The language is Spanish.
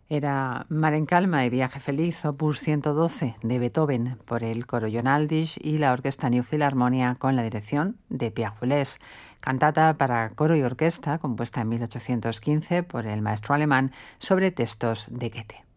Era Mar en Calma y Viaje Feliz, opus 112 de Beethoven, por el coro John Aldish y la Orquesta New Philharmonia con la dirección de Pierre Boulez. Cantata para coro y orquesta, compuesta en 1815 por el maestro alemán sobre textos de Goethe.